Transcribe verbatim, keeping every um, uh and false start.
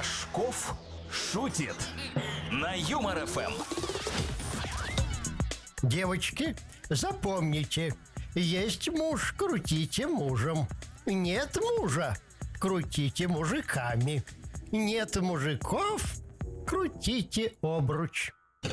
Рожков шутит на Юмор ФМ. Девочки, запомните, есть муж, крутите мужем. Нет мужа, крутите мужиками. Нет мужиков, крутите обруч.